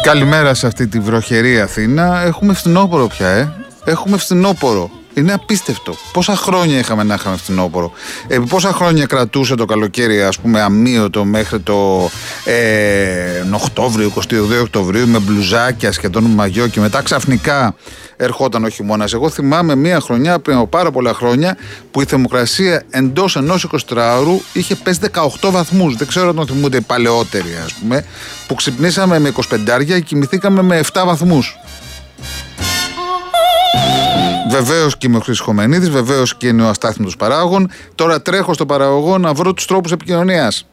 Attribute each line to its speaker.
Speaker 1: Καλημέρα σε αυτή τη βροχερή Αθήνα. Έχουμε φθινόπωρο πια, Έχουμε φθινόπωρο. Είναι απίστευτο. Πόσα χρόνια είχαμε να είχαμε φθινόπωρο. Πόσα χρόνια κρατούσε το καλοκαίρι, ας πούμε, αμύωτο μέχρι το Οκτώβριο, 22 Οκτωβρίου, με μπλουζάκια σχεδόν μαγιό, και μετά ξαφνικά ερχόταν ο χειμώνας. Εγώ θυμάμαι μία χρονιά, πριν από πάρα πολλά χρόνια, που η θερμοκρασία εντός ενός 24ωρου είχε πέσει 18 βαθμούς. Δεν ξέρω αν το θυμούνται οι παλαιότεροι, ας πούμε, που ξυπνήσαμε με 25 και κοιμηθήκαμε με 7 βαθμούς. Βεβαίως και είμαι ο Χρήστος Χομενίδης, βεβαίως και είναι ο αστάθμητος παράγων. Τώρα τρέχω στο παραγωγό να βρω τους τρόπους επικοινωνίας.